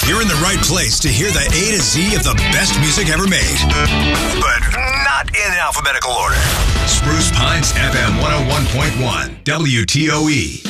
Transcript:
You're in the right place to hear the A to Z of the best music ever made. But not in alphabetical order. Spruce Pines FM 101.1 WTOE.